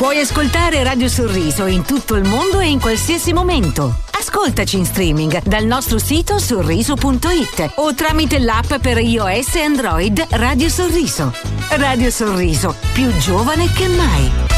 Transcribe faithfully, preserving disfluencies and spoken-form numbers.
Puoi ascoltare Radio Sorriso in tutto il mondo e in qualsiasi momento. Ascoltaci in streaming dal nostro sito sorriso punto it o tramite l'app per iOS e Android Radio Sorriso. Radio Sorriso, più giovane che mai.